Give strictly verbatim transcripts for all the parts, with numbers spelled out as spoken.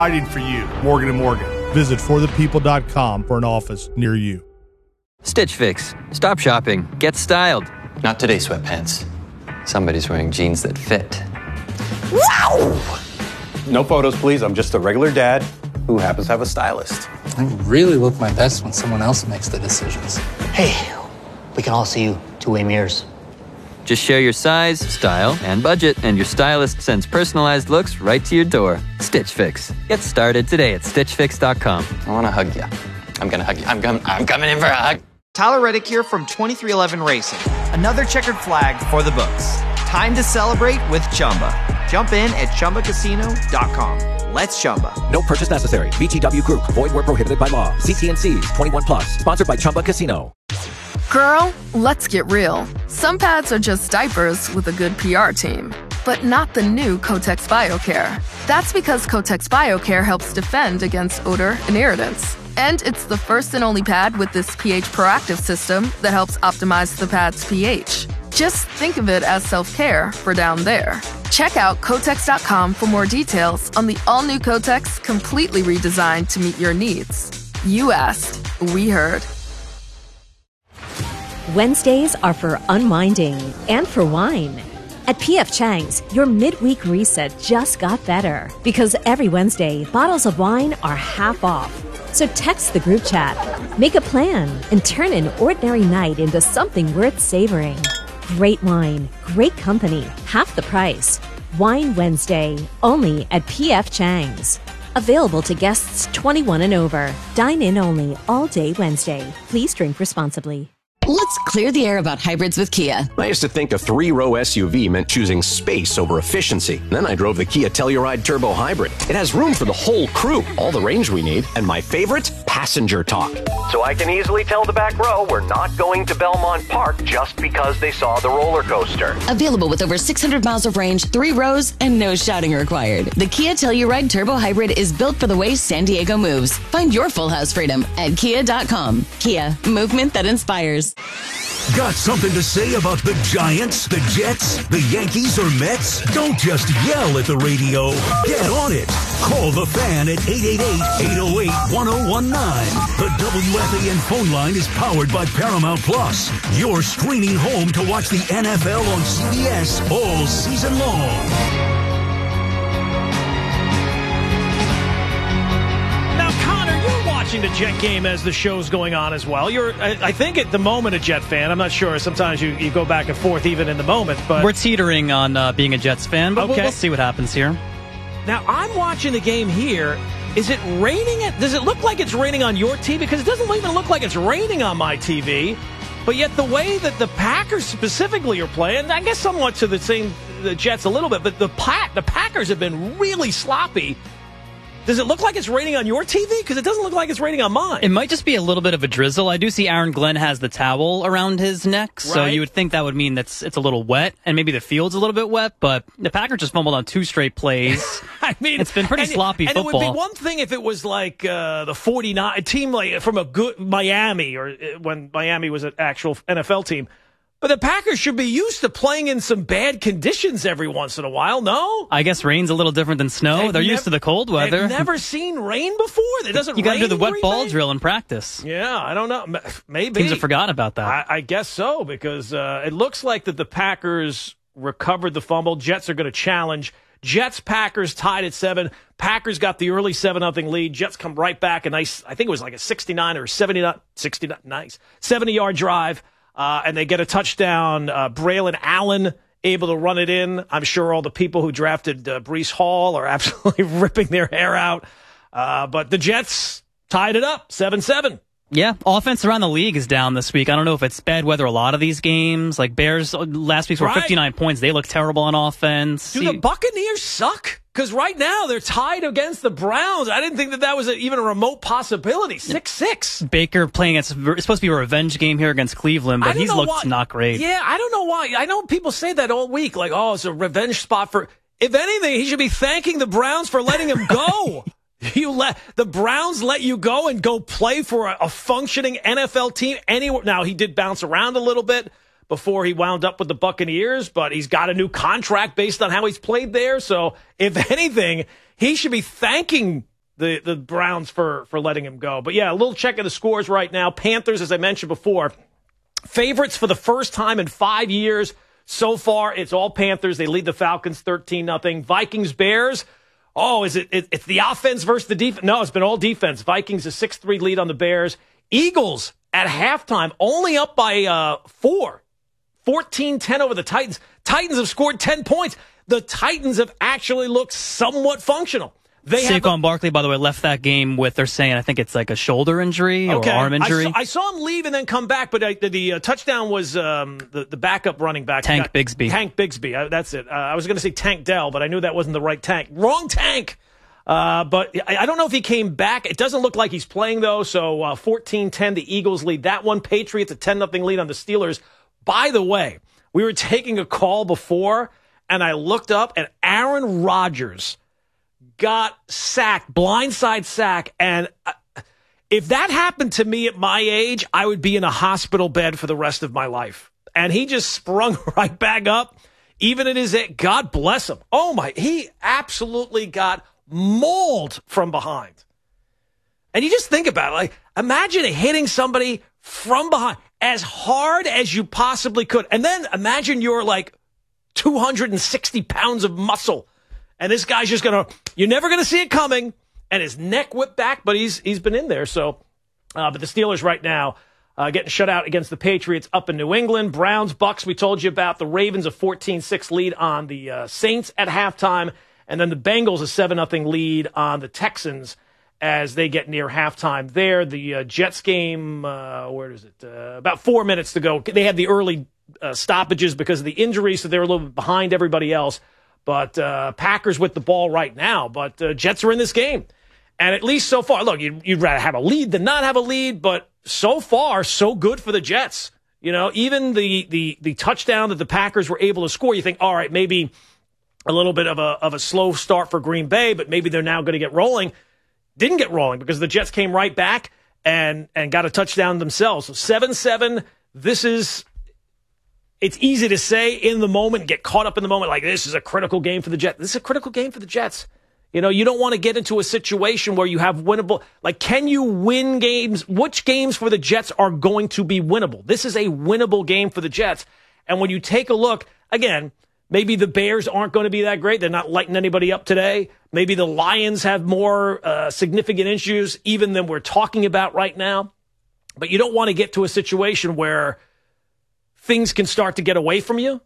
Fighting for you, Morgan and Morgan. Visit for the people dot com for an office near you. Stitch Fix. Stop shopping. Get styled. Not today, sweatpants. Somebody's wearing jeans that fit. Wow! No photos, please. I'm just a regular dad who happens to have a stylist. I really look my best when someone else makes the decisions. Hey, we can all see you two-way mirrors. Just share your size, style, and budget, and your stylist sends personalized looks right to your door. Stitch Fix. Get started today at stitch fix dot com. I want to hug you. I'm going to hug you. I'm, com- I'm coming in for a hug. Tyler Reddick here from twenty-three eleven Racing. Another checkered flag for the books. Time to celebrate with Chumba. Jump in at chumba casino dot com. Let's Chumba. No purchase necessary. V G W Group. Void where prohibited by law. See T and C's. twenty-one plus. Sponsored by Chumba Casino. Girl, let's get real. Some pads are just diapers with a good P R team. But not the new Kotex BioCare. That's because Kotex BioCare helps defend against odor and irritants. And it's the first and only pad with this pH proactive system that helps optimize the pad's pH. Just think of it as self-care for down there. Check out Kotex dot com for more details on the all-new Kotex, completely redesigned to meet your needs. You asked, we heard. Wednesdays are for unwinding and for wine. At P F Chang's, your midweek reset just got better because every Wednesday, bottles of wine are half off. So text the group chat, make a plan, and turn an ordinary night into something worth savoring. Great wine, great company, half the price. Wine Wednesday, only at P F Chang's. Available to guests twenty-one and over. Dine in only all day Wednesday. Please drink responsibly. Let's clear the air about hybrids with Kia. I used to think a three-row S U V meant choosing space over efficiency. Then I drove the Kia Telluride Turbo Hybrid. It has room for the whole crew, all the range we need, and my favorite, passenger talk. So I can easily tell the back row we're not going to Belmont Park just because they saw the roller coaster. Available with over six hundred miles of range, three rows, and no shouting required. The Kia Telluride Turbo Hybrid is built for the way San Diego moves. Find your full house freedom at kia dot com. Kia, movement that inspires. Got something to say about the Giants, the Jets, the Yankees, or Mets? Don't just yell at the radio. Get on it. Call the Fan at eight eight eight, eight oh eight, one oh one nine. The W F A N phone line is powered by Paramount Plus. Your streaming home to watch the N F L on C B S all season long. Watching the Jet game as the show's going on as well. You're, I, I think, at the moment a Jet fan. I'm not sure. Sometimes you, you go back and forth even in the moment. But we're teetering on uh, being a Jets fan, but okay. we'll, we'll see what happens here. Now, I'm watching the game here. Is it raining? At, does it look like it's raining on your T V? Because it doesn't even look like it's raining on my T V. But yet the way that the Packers specifically are playing, I guess somewhat to the same, the Jets a little bit, but the, Pack, the Packers have been really sloppy. Does it look like it's raining on your T V? Because it doesn't look like it's raining on mine. It might just be a little bit of a drizzle. I do see Aaron Glenn has the towel around his neck, so right. you would think that would mean that's it's a little wet, and maybe the field's a little bit wet, but the Packers just fumbled on two straight plays. I mean, it's been pretty and, sloppy and football. And it would be one thing if it was like uh, the forty-nine, a team like from a good Miami, or when Miami was an actual N F L team. But the Packers should be used to playing in some bad conditions every once in a while, no? I guess rain's a little different than snow. They've They're nev- used to the cold weather. They've never seen rain before. It doesn't You got to rain do the wet Green ball Bay? drill in practice. Yeah, I don't know. Maybe. Teams have forgotten about that. I, I guess so, because uh, it looks like that the Packers recovered the fumble. Jets are going to challenge. Jets, Packers tied at seven. Packers got the early seven nothing lead. Jets come right back. A nice, I think it was like a sixty-nine or seventy, sixty-nine, nice, seventy-yard drive. Uh, and they get a touchdown. Uh, Braylon Allen able to run it in. I'm sure all the people who drafted uh, Breece Hall are absolutely ripping their hair out. Uh, but the Jets tied it up, seven seven. Yeah, offense around the league is down this week. I don't know if it's bad weather a lot of these games. Like Bears last week were right. fifty-nine points. They look terrible on offense. Do See, the Buccaneers suck? Because right now they're tied against the Browns. I didn't think that that was a, even a remote possibility. six six. Baker playing, it's, it's supposed to be a revenge game here against Cleveland, but he's looked why. not great. Yeah, I don't know why. I know people say that all week, like, oh, it's a revenge spot for... If anything, he should be thanking the Browns for letting him go. You let the Browns let you go and go play for a, a functioning N F L team anywhere. Now, he did bounce around a little bit before he wound up with the Buccaneers, but he's got a new contract based on how he's played there. So, if anything, he should be thanking the, the Browns for, for letting him go. But, yeah, a little check of the scores right now. Panthers, as I mentioned before, favorites for the first time in five years. So far, it's all Panthers. They lead the Falcons thirteen nothing. Vikings, Bears. Oh, is it, it? It's the offense versus the defense? No, it's been all defense. Vikings a six three lead on the Bears. Eagles at halftime only up by uh, four. fourteen ten over the Titans. Titans have scored ten points. The Titans have actually looked somewhat functional. They Saquon a, Barkley, by the way, left that game with, they're saying, I think it's like a shoulder injury okay. or arm injury. I saw, I saw him leave and then come back, but I, the, the uh, touchdown was um, the, the backup running back. Tank got, Bigsby. Tank Bigsby. Uh, that's it. Uh, I was going to say Tank Dell, but I knew that wasn't the right tank. Wrong tank. Uh, but I, I don't know if he came back. It doesn't look like he's playing, though. So uh, fourteen ten, the Eagles lead that one. Patriots a ten nothing lead on the Steelers. By the way, we were taking a call before, and I looked up, and Aaron Rodgers got sacked, blindside sack, and if that happened to me at my age, I would be in a hospital bed for the rest of my life. And he just sprung right back up, even in his age. God bless him. Oh, my, he absolutely got mauled from behind. And you just think about it, like, imagine hitting somebody from behind as hard as you possibly could. And then imagine you're like two hundred sixty pounds of muscle. And this guy's just going to, you're never going to see it coming. And his neck whipped back, but he's he's been in there. So, uh, but the Steelers right now uh, getting shut out against the Patriots up in New England. Browns, Bucks, we told you about. The Ravens a fourteen six lead on the uh, Saints at halftime. And then the Bengals a seven nothing lead on the Texans as they get near halftime there. The uh, Jets game, uh, where is it? Uh, about four minutes to go. They had the early uh, stoppages because of the injury, so they're a little bit behind everybody else. But uh, Packers with the ball right now. But uh, Jets are in this game. And at least so far, look, you'd, you'd rather have a lead than not have a lead. But so far, so good for the Jets. You know, even the the the touchdown that the Packers were able to score, you think, all right, maybe a little bit of a of a slow start for Green Bay, but maybe they're now going to get rolling. Didn't get rolling because the Jets came right back and and got a touchdown themselves. So seven seven, this is... It's easy to say in the moment, get caught up in the moment, like this is a critical game for the Jets. This is a critical game for the Jets. You know, you don't want to get into a situation where you have winnable, like can you win games? Which games for the Jets are going to be winnable? This is a winnable game for the Jets. And when you take a look, again, maybe the Bears aren't going to be that great. They're not lighting anybody up today. Maybe the Lions have more uh, significant issues even than we're talking about right now. But you don't want to get to a situation where things can start to get away from you.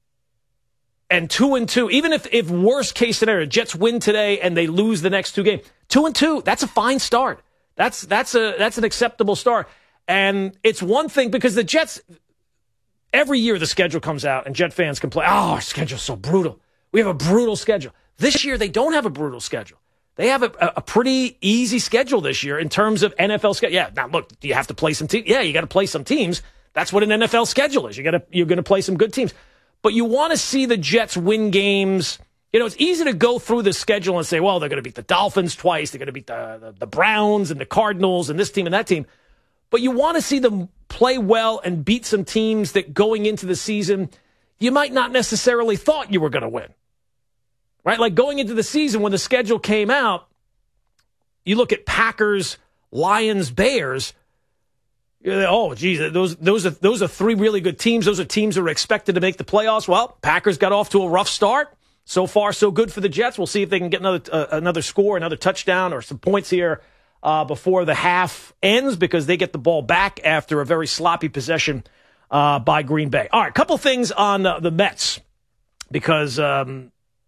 And two and two, even if, if worst case scenario, Jets win today and they lose the next two games, two and two, that's a fine start. That's that's a that's an acceptable start. And it's one thing because the Jets, every year the schedule comes out and Jet fans complain, oh, our schedule's so brutal. We have a brutal schedule. This year they don't have a brutal schedule. They have a, a pretty easy schedule this year in terms of N F L schedule. Yeah, now look, do you have to play some teams? Yeah, you got to play some teams. That's what an N F L schedule is. You got to you're going to play some good teams. But you want to see the Jets win games. You know, it's easy to go through the schedule and say, well, they're going to beat the Dolphins twice. They're going to beat the, the, the Browns and the Cardinals and this team and that team. But you want to see them play well and beat some teams that going into the season, you might not necessarily thought you were going to win. Right? Like going into the season when the schedule came out, you look at Packers, Lions, Bears. Oh, geez, those those are those are three really good teams. Those are teams that are expected to make the playoffs. Well, Packers got off to a rough start. So far, so good for the Jets. We'll see if they can get another uh, another score, another touchdown, or some points here uh, before the half ends because they get the ball back after a very sloppy possession uh, by Green Bay. All right, a couple things on uh, the Mets because um,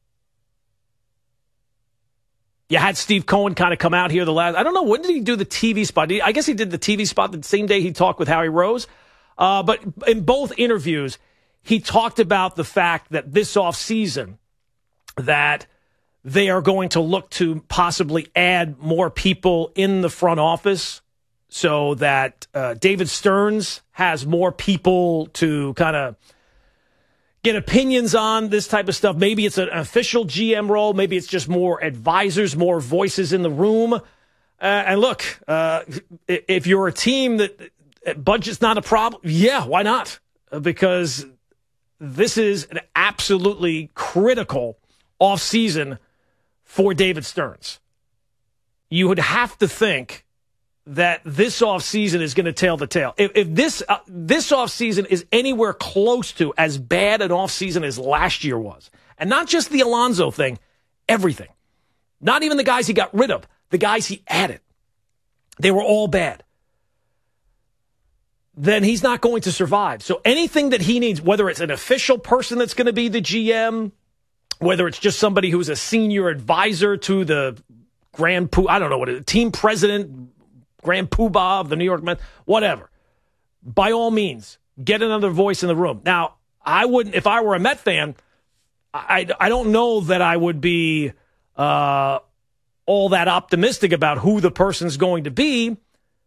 you had Steve Cohen kind of come out here the last, I don't know, when did he do the T V spot? I guess he did the T V spot the same day he talked with Harry Rose. Uh, but in both interviews, he talked about the fact that this offseason that they are going to look to possibly add more people in the front office so that uh, David Stearns has more people to kind of get opinions on this type of stuff. Maybe it's an official G M role. Maybe it's just more advisors, more voices in the room. Uh, and look, uh, if you're a team that budget's not a problem, yeah, why not? Because this is an absolutely critical offseason for David Stearns. you would have to think that this offseason is going to tail the tail. If, if this uh, this offseason is anywhere close to as bad an offseason as last year was, and not just the Alonso thing, everything. Not even the guys he got rid of, the guys he added. They were all bad. Then he's not going to survive. So anything that he needs, whether it's an official person that's going to be the G M, whether it's just somebody who's a senior advisor to the Grand Poo, I don't know what it is, team president, Grand Poobah of the New York Mets, whatever. By all means, get another voice in the room. Now, I wouldn't, if I were a Met fan, I, I don't know that I would be uh, all that optimistic about who the person's going to be,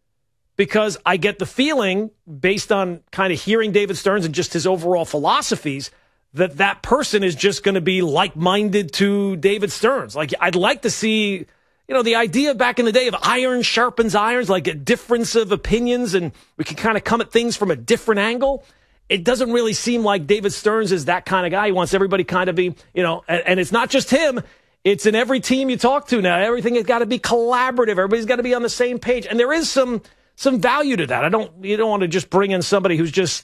because I get the feeling, based on kind of hearing David Stearns and just his overall philosophies, that that person is just going to be like-minded to David Stearns. Like, I'd like to see, you know, the idea back in the day of iron sharpens irons, like a difference of opinions, and we can kind of come at things from a different angle. It doesn't really seem like David Stearns is that kind of guy. He wants everybody kind of be, you know, and, and it's not just him. It's in every team you talk to now. Everything has got to be collaborative. Everybody's got to be on the same page. And there is some some value to that. I don't, you don't want to just bring in somebody who's just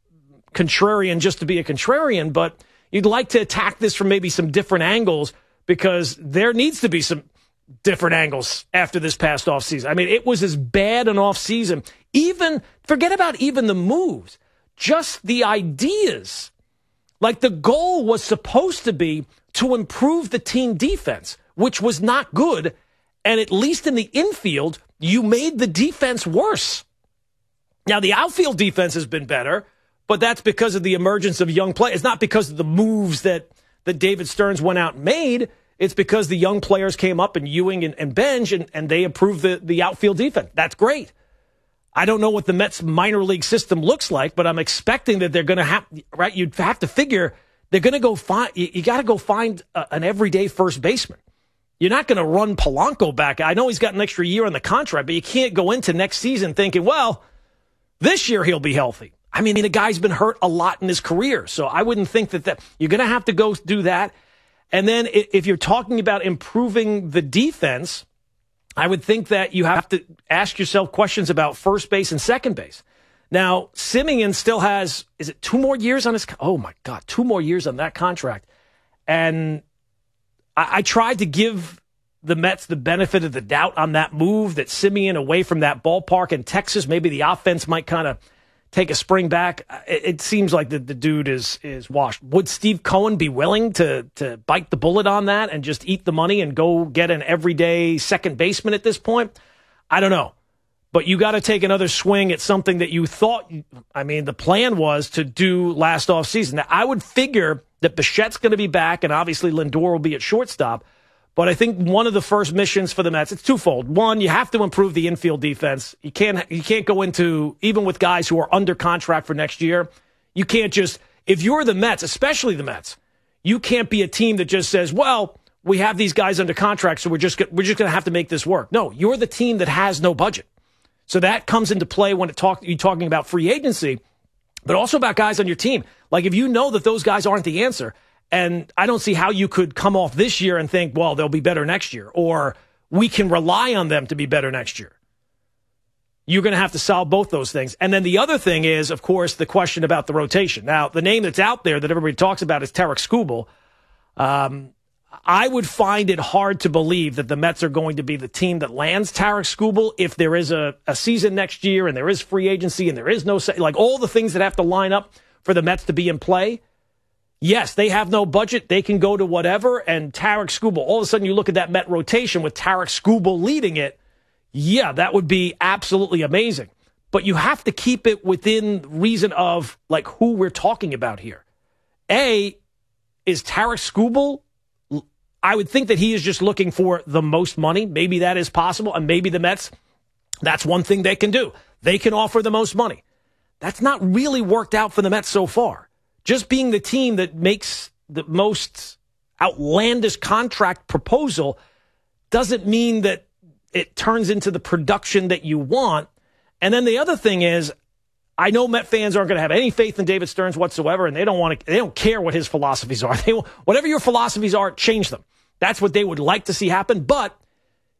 contrarian just to be a contrarian, but you'd like to attack this from maybe some different angles, because there needs to be some different angles after this past offseason. I mean, it was as bad an offseason. Even, forget about even the moves, just the ideas. Like, the goal was supposed to be to improve the team defense, which was not good. And at least in the infield, you made the defense worse. Now, the outfield defense has been better, but that's because of the emergence of young players. It's not because of the moves that, that David Stearns went out and made. It's because the young players came up, and Ewing and, and Benj, and, and they improved the, the outfield defense. That's great. I don't know what the Mets minor league system looks like, but I'm expecting that they're going to have, right? You'd have to figure they're going to go find, you, you got to go find a, an everyday first baseman. You're not going to run Polanco back. I know he's got an extra year on the contract, but you can't go into next season thinking, well, this year he'll be healthy. I mean, the guy's been hurt a lot in his career, so I wouldn't think that, that you're going to have to go do that. And then if you're talking about improving the defense, I would think that you have to ask yourself questions about first base and second base. Now, Simeon still has, is it two more years on his, oh my God, two more years on that contract. And I, I tried to give the Mets the benefit of the doubt on that move, that Simeon away from that ballpark in Texas, maybe the offense might kind of take a spring back. It, it seems like the, the dude is is washed. Would Steve Cohen be willing to to bite the bullet on that and just eat the money and go get an everyday second baseman at this point? I don't know. But you got to take another swing at something that you thought, I mean, the plan was to do last offseason. Now, I would figure that Bichette's going to be back, and obviously Lindor will be at shortstop. But I think one of the first missions for the Mets, it's twofold. One, you have to improve the infield defense. You can't you can't go into, even with guys who are under contract for next year, you can't just, if you're the Mets, especially the Mets, you can't be a team that just says, well, we have these guys under contract, so we're just we're just going to have to make this work. No, you're the team that has no budget. So that comes into play when it talk, you're talking about free agency, but also about guys on your team. Like, if you know that those guys aren't the answer, and I don't see how you could come off this year and think, well, they'll be better next year, or we can rely on them to be better next year. You're going to have to solve both those things. And then the other thing is, of course, the question about the rotation. Now, the name that's out there that everybody talks about is Tarik Skubal. Um, I would find it hard to believe that the Mets are going to be the team that lands Tarik Skubal if there is a, a season next year and there is free agency and there is no, like, all the things that have to line up for the Mets to be in play. Yes, they have no budget. They can go to whatever. And Tarik Skubal, all of a sudden you look at that Met rotation with Tarik Skubal leading it. Yeah, that would be absolutely amazing. But you have to keep it within reason of, like, who we're talking about here. A, is Tarik Skubal, I would think that he is just looking for the most money. Maybe that is possible. And maybe the Mets, that's one thing they can do. They can offer the most money. That's not really worked out for the Mets so far. Just being the team that makes the most outlandish contract proposal doesn't mean that it turns into the production that you want. And then the other thing is, I know Met fans aren't going to have any faith in David Stearns whatsoever, and they don't want to, they don't care what his philosophies are. They, whatever your philosophies are, change them. That's what they would like to see happen. But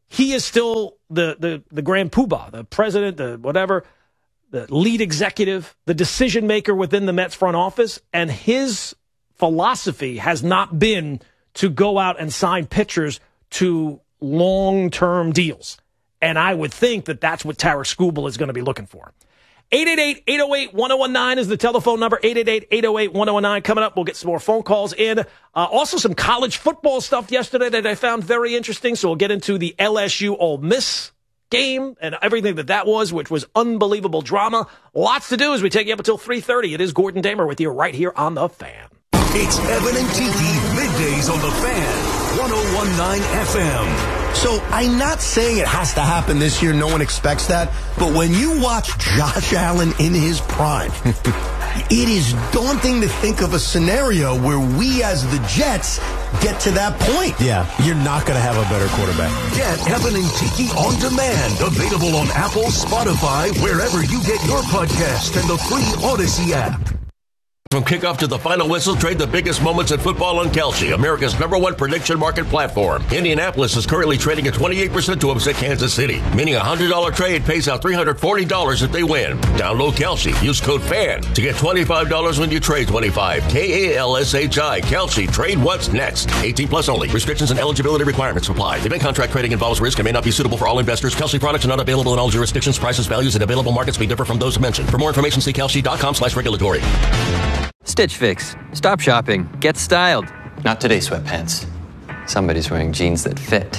he is still the, the, the grand poobah, the president, the whatever, the lead executive, the decision maker within the Mets front office, and his philosophy has not been to go out and sign pitchers to long-term deals. And I would think that that's what Tarik Skubal is going to be looking for. eight eight eight, eight oh eight, one oh one nine is the telephone number. eight eight eight, eight oh eight, one oh one nine. Coming up, we'll get some more phone calls in. Uh, also, some college football stuff yesterday that I found very interesting. So we'll get into the L S U Ole Miss game and everything that that was, which was unbelievable drama. Lots to do as we take you up until three thirty. It is Gordon Damer with you right here on The Fan. It's Evan and Tiki middays on The Fan, one oh one point nine F M. So I'm not saying it has to happen this year. No one expects that. But when you watch Josh Allen in his prime, it is daunting to think of a scenario where we as the Jets get to that point. Yeah, you're not going to have a better quarterback. Get Evan and Tiki on demand. Available on Apple, Spotify, wherever you get your podcast, and the free Odyssey app. From kickoff to the final whistle, trade the biggest moments in football on Kalshi, America's number one prediction market platform. Indianapolis is currently trading at twenty-eight percent to upset Kansas City, meaning a one hundred dollars trade pays out three hundred forty dollars if they win. Download Kalshi. Use code FAN to get twenty-five dollars when you trade twenty-five. K A L S H I. Kalshi. Trade what's next. eighteen plus only. Restrictions and eligibility requirements apply. Event contract trading involves risk and may not be suitable for all investors. Kalshi products are not available in all jurisdictions. Prices, values, and available markets may differ from those mentioned. For more information, see kalshi.com slash regulatory. Stitch Fix. Stop shopping. Get styled. Not today, sweatpants. Somebody's wearing jeans that fit.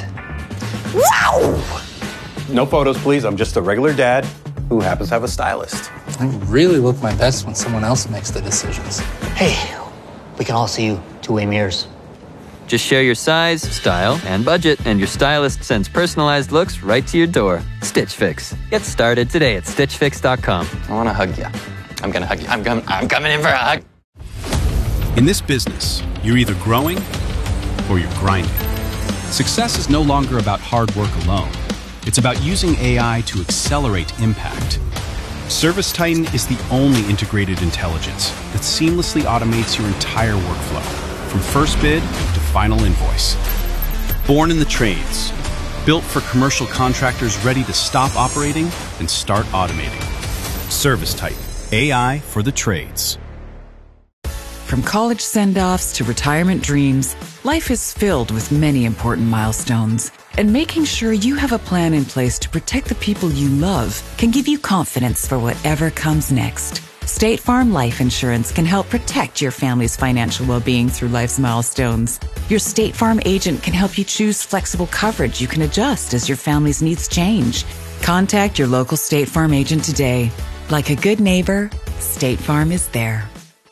Wow! No photos, please. I'm just a regular dad who happens to have a stylist. I really look my best when someone else makes the decisions. Hey, we can all see you two-way mirrors. Just share your size, style, and budget, and your stylist sends personalized looks right to your door. Stitch Fix. Get started today at stitch fix dot com. I want to hug you. I'm going to hug you. I'm, com- I'm coming in for a hug. In this business, you're either growing or you're grinding. Success is no longer about hard work alone. It's about using A I to accelerate impact. ServiceTitan is the only integrated intelligence that seamlessly automates your entire workflow, from first bid to final invoice. Born in the trades, built for commercial contractors ready to stop operating and start automating. ServiceTitan, A I for the trades. From college send-offs to retirement dreams, life is filled with many important milestones. And making sure you have a plan in place to protect the people you love can give you confidence for whatever comes next. State Farm Life Insurance can help protect your family's financial well-being through life's milestones. Your State Farm agent can help you choose flexible coverage you can adjust as your family's needs change. Contact your local State Farm agent today. Like a good neighbor, State Farm is there.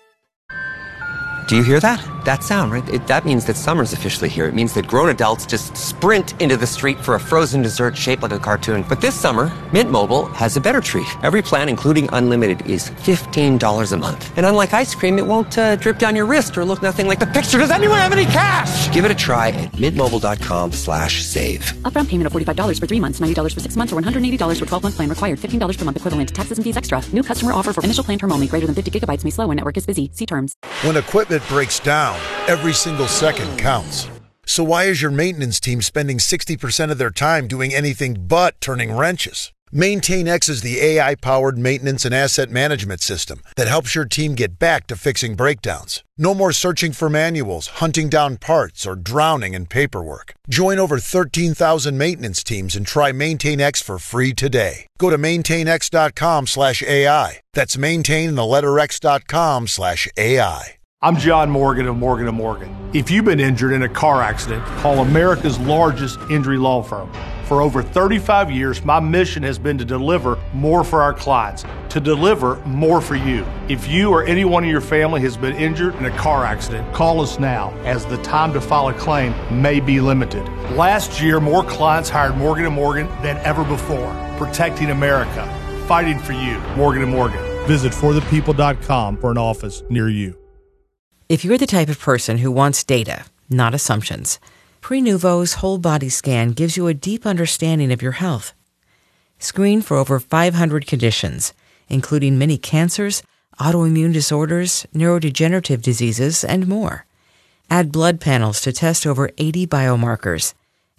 Do you hear that? That sound, right? It, that means that summer's officially here. It means that grown adults just sprint into the street for a frozen dessert shaped like a cartoon. But this summer, Mint Mobile has a better treat. Every plan, including unlimited, is fifteen dollars a month. And unlike ice cream, it won't uh, drip down your wrist or look nothing like the picture. Does anyone have any cash? Give it a try at mintmobile.com slash save. Upfront payment of forty-five dollars for three months, ninety dollars for six months, or one hundred eighty dollars for twelve-month plan required. fifteen dollars per month equivalent. Taxes and fees extra. New customer offer for initial plan term only. Greater than fifty gigabytes may slow when network is busy. See terms. When equipment breaks down, every single second counts. So why is your maintenance team spending sixty percent of their time doing anything but turning wrenches? MaintainX is the A I-powered maintenance and asset management system that helps your team get back to fixing breakdowns. No more searching for manuals, hunting down parts, or drowning in paperwork. Join over thirteen thousand maintenance teams and try MaintainX for free today. Go to maintainx.com slash AI. That's maintain and the letter x.com slash AI. I'm John Morgan of Morgan and Morgan. If you've been injured in a car accident, call America's largest injury law firm. For over thirty-five years, my mission has been to deliver more for our clients, to deliver more for you. If you or anyone in your family has been injured in a car accident, call us now, as the time to file a claim may be limited. Last year, more clients hired Morgan and Morgan than ever before, protecting America, fighting for you. Morgan and Morgan. Visit for the people dot com for an office near you. If you're the type of person who wants data, not assumptions, Prenuvo's whole body scan gives you a deep understanding of your health. Screen for over five hundred conditions, including many cancers, autoimmune disorders, neurodegenerative diseases, and more. Add blood panels to test over eighty biomarkers.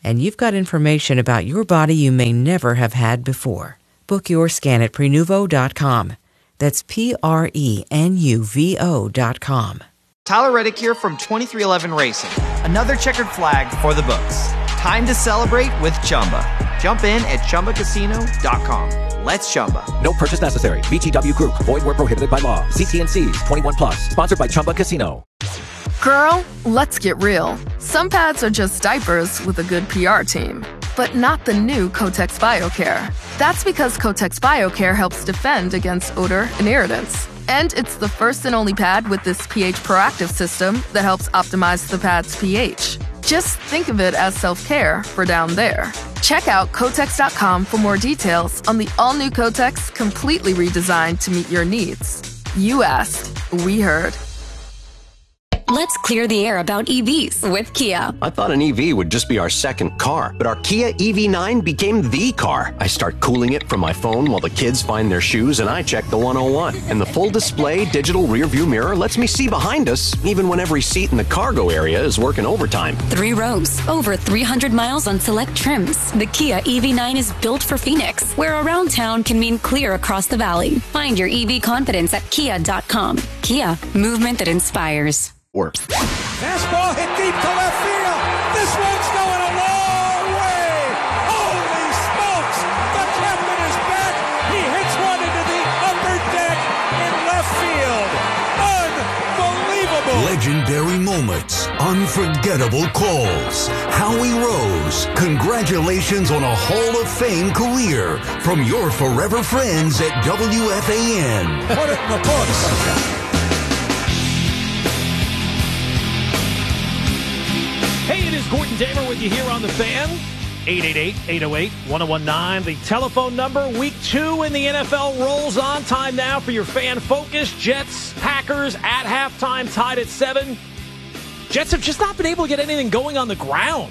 And you've got information about your body you may never have had before. Book your scan at prenuvo dot com. That's P R E N U V O dot com. Tyler Reddick here from twenty-three eleven Racing. Another checkered flag for the books. Time to celebrate with Chumba. Jump in at chumba casino dot com. Let's Chumba. No purchase necessary. V G W Group. Void where prohibited by law. See T and C's. twenty-one plus. Sponsored by Chumba Casino. Girl, let's get real. Some pads are just diapers with a good P R team. But not the new Kotex BioCare. That's because Kotex BioCare helps defend against odor and irritants. And it's the first and only pad with this pH proactive system that helps optimize the pad's pH. Just think of it as self-care for down there. Check out Kotex dot com for more details on the all-new Kotex, completely redesigned to meet your needs. You asked, we heard. Let's clear the air about E Vs with Kia. I thought an E V would just be our second car, but our Kia E V nine became the car. I start cooling it from my phone while the kids find their shoes, and I check the one oh one. And the full display digital rear view mirror lets me see behind us, even when every seat in the cargo area is working overtime. Three rows, over three hundred miles on select trims. The Kia E V nine is built for Phoenix, where around town can mean clear across the valley. Find your E V confidence at kia dot com. Kia, movement that inspires. Work. Fastball hit deep to left field. This one's going a long way. Holy smokes! The captain is back. He hits one into the upper deck in left field. Unbelievable. Legendary moments, unforgettable calls. Howie Rose, congratulations on a Hall of Fame career from your forever friends at W F A N. Put it in the books. Hey, it is Gordon Damer with you here on The Fan. eight eight eight, eight oh eight, one oh one nine, the telephone number. Week two in the N F L rolls on. Time now for your Fan Focus. Jets, Packers at halftime, tied at seven. Jets have just not been able to get anything going on the ground.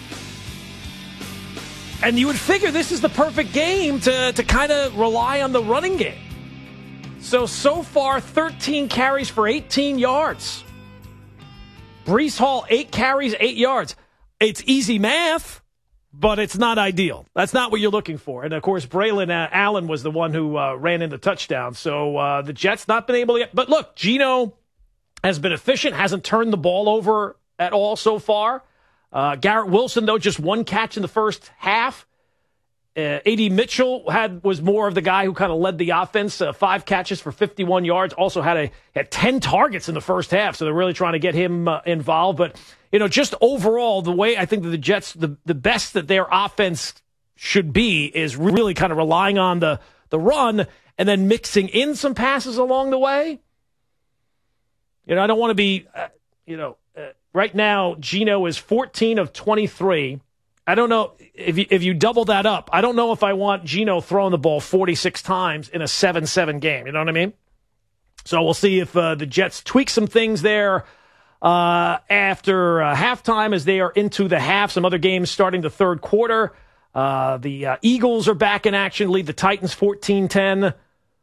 And you would figure this is the perfect game to, to kind of rely on the running game. So, so far, thirteen carries for eighteen yards. Breece Hall, eight carries, eight yards. It's easy math, but it's not ideal. That's not what you're looking for. And, of course, Braylon uh, Allen was the one who uh, ran in the touchdown. So uh, the Jets not been able to get – but, look, Geno has been efficient, hasn't turned the ball over at all so far. Uh, Garrett Wilson, though, just one catch in the first half. Uh, A D Mitchell had was more of the guy who kind of led the offense. Uh, five catches for fifty-one yards. Also had a had ten targets in the first half, so they're really trying to get him uh, involved. But you know, just overall, the way I think that the Jets, the the best that their offense should be, is really kind of relying on the the run and then mixing in some passes along the way. You know, I don't want to be, uh, you know, uh, right now Geno is fourteen of twenty-three. I don't know if you, if you double that up. I don't know if I want Geno throwing the ball forty-six times in a seven seven game. You know what I mean? So we'll see if uh, the Jets tweak some things there uh, after uh, halftime as they are into the half. Some other games starting the third quarter. Uh, the uh, Eagles are back in action, lead the Titans fourteen ten.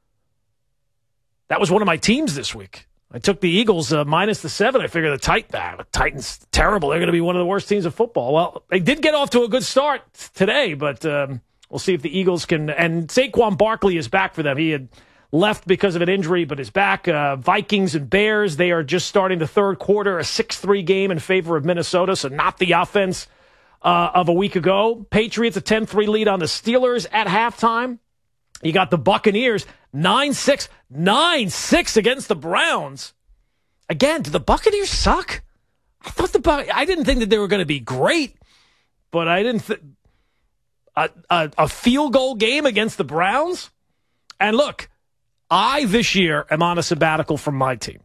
That was one of my teams this week. I took the Eagles uh, minus the seven. I figured the Titans, ah, the Titans, terrible. They're going to be one of the worst teams of football. Well, they did get off to a good start today, but um, we'll see if the Eagles can. And Saquon Barkley is back for them. He had left because of an injury, but is back. Uh, Vikings and Bears, they are just starting the third quarter, a six three game in favor of Minnesota, so not the offense uh, of a week ago. Patriots, a ten three lead on the Steelers at halftime. You got the Buccaneers, nine six, nine six against the Browns. Again, do the Buccaneers suck? I thought the Buc- I didn't think that they were going to be great, but I didn't think a, a, a field goal game against the Browns. And look, I this year am on a sabbatical from my team.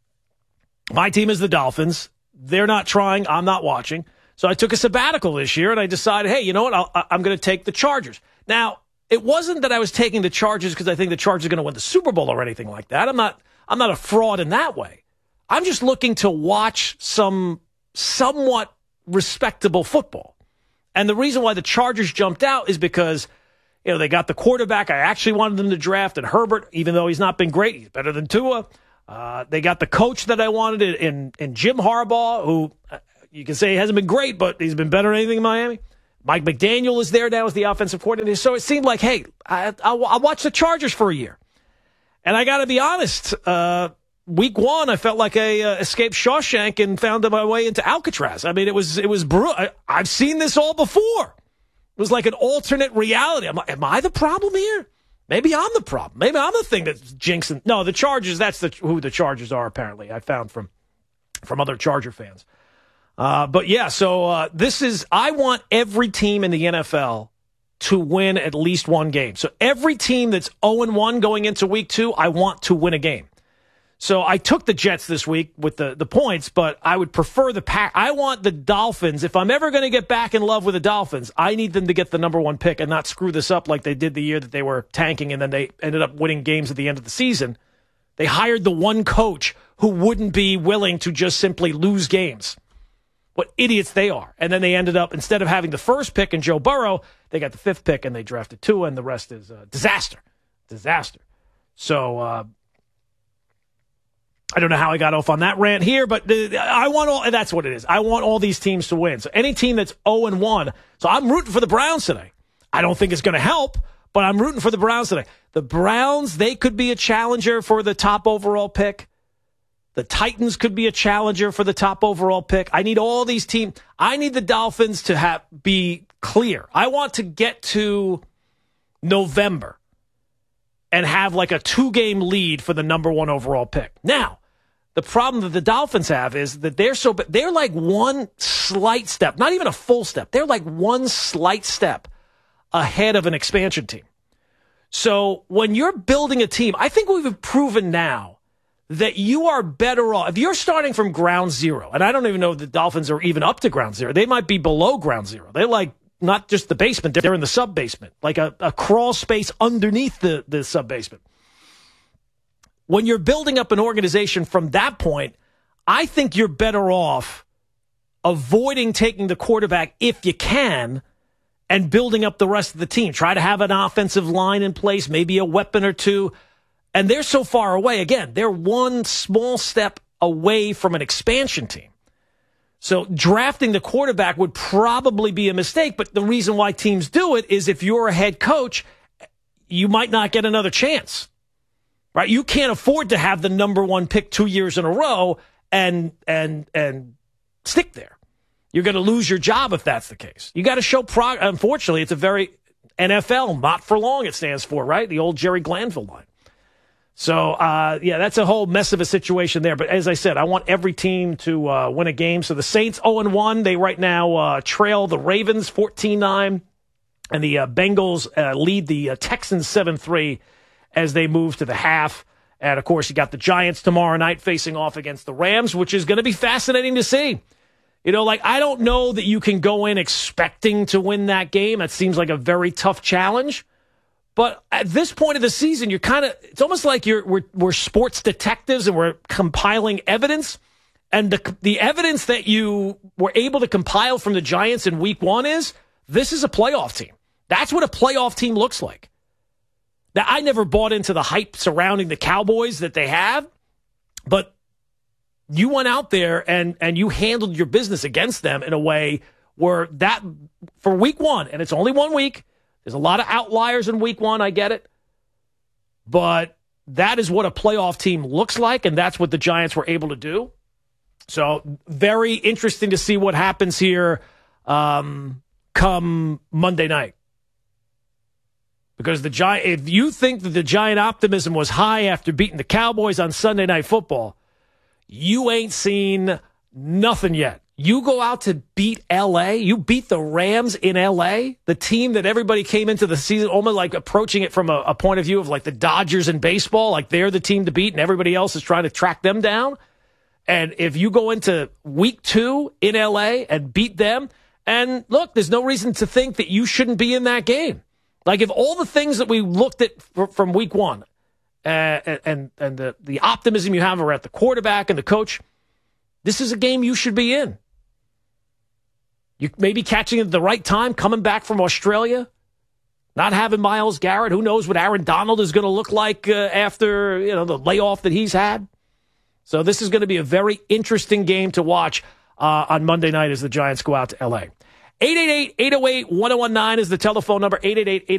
My team is the Dolphins. They're not trying. I'm not watching. So I took a sabbatical this year, and I decided, hey, you know what? I'll, I'm going to take the Chargers. Now, it wasn't that I was taking the Chargers because I think the Chargers are going to win the Super Bowl or anything like that. I'm not I'm not a fraud in that way. I'm just looking to watch some somewhat respectable football. And the reason why the Chargers jumped out is because, you know, they got the quarterback I actually wanted them to draft, and Herbert, even though he's not been great, he's better than Tua. Uh, they got the coach that I wanted in, in Jim Harbaugh, who uh, you can say he hasn't been great, but he's been better than anything in Miami. Mike McDaniel is there now as the offensive coordinator. So it seemed like, hey, I, I'll, I'll watch the Chargers for a year. And I got to be honest, uh, week one, I felt like I uh, escaped Shawshank and found my way into Alcatraz. I mean, it was it was brutal. I, I've seen this all before. It was like an alternate reality. Am I, am I the problem here? Maybe I'm the problem. Maybe I'm the thing that's jinxing. No, the Chargers, that's the, who the Chargers are, apparently, I found from, from other Charger fans. Uh, but, yeah, so uh, this is – I want every team in the N F L to win at least one game. So every team that's oh and one going into week two, I want to win a game. So I took the Jets this week with the, the points, but I would prefer the Pack. I want the Dolphins. If I'm ever going to get back in love with the Dolphins, I need them to get the number one pick and not screw this up like they did the year that they were tanking and then they ended up winning games at the end of the season. They hired the one coach who wouldn't be willing to just simply lose games. What idiots they are. And then they ended up, instead of having the first pick in Joe Burrow, they got the fifth pick and they drafted Tua, and the rest is uh, disaster. Disaster. So, uh, I don't know how I got off on that rant here, but the, I want all, and that's what it is. I want all these teams to win. So any team that's oh and one, so I'm rooting for the Browns today. I don't think it's going to help, but I'm rooting for the Browns today. The Browns, they could be a challenger for the top overall pick. The Titans could be a challenger for the top overall pick. I need all these teams. I need the Dolphins to have be clear. I want to get to November and have like a two-game lead for the number one overall pick. Now, the problem that the Dolphins have is that they're so they're like one slight step, not even a full step. They're like one slight step ahead of an expansion team. So when you're building a team, I think we've proven now that you are better off. If you're starting from ground zero, and I don't even know if the Dolphins are even up to ground zero. They might be below ground zero. They're like not just the basement. They're in the sub-basement, like a, a crawl space underneath the, the sub-basement. When you're building up an organization from that point, I think you're better off avoiding taking the quarterback if you can and building up the rest of the team. Try to have an offensive line in place, maybe a weapon or two. And they're so far away. Again, they're one small step away from an expansion team. So drafting the quarterback would probably be a mistake, but the reason why teams do it is if you're a head coach, you might not get another chance. Right? You can't afford to have the number one pick two years in a row and and and stick there. You're going to lose your job if that's the case. You got to show prog. Unfortunately, it's a very N F L, not for long it stands for, right? The old Jerry Glanville line. So, uh, yeah, that's a whole mess of a situation there. But as I said, I want every team to uh, win a game. So the Saints oh and one. They right now uh, trail the Ravens fourteen nine. And the uh, Bengals uh, lead the uh, Texans seven three as they move to the half. And, of course, you got the Giants tomorrow night facing off against the Rams, which is going to be fascinating to see. You know, like, I don't know that you can go in expecting to win that game. That seems like a very tough challenge. But at this point of the season, you're kind of, it's almost like you're we're, we're sports detectives and we're compiling evidence. And the the evidence that you were able to compile from the Giants in week one is this is a playoff team. That's what a playoff team looks like. Now, I never bought into the hype surrounding the Cowboys that they have, but you went out there and, and you handled your business against them in a way where that, for week one, and it's only one week, there's a lot of outliers in week one, I get it. But that is what a playoff team looks like, and that's what the Giants were able to do. So very interesting to see what happens here um, come Monday night. Because the Giant, if you think that the Giant optimism was high after beating the Cowboys on Sunday Night Football, you ain't seen nothing yet. You go out to beat L A. You beat the Rams in L A, the team that everybody came into the season almost like approaching it from a, a point of view of like the Dodgers in baseball, like they're the team to beat and everybody else is trying to track them down. And if you go into week two in L A and beat them, and look, there's no reason to think that you shouldn't be in that game. Like if all the things that we looked at from week one uh, and and the, the optimism you have are at the quarterback and the coach, this is a game you should be in. You may be catching it at the right time, coming back from Australia, not having Myles Garrett. Who knows what Aaron Donald is going to look like uh, after you know the layoff that he's had. So this is going to be a very interesting game to watch uh, on Monday night as the Giants go out to L A. eight eight eight, eight oh eight, one oh one nine is the telephone number, eight eight eight, eight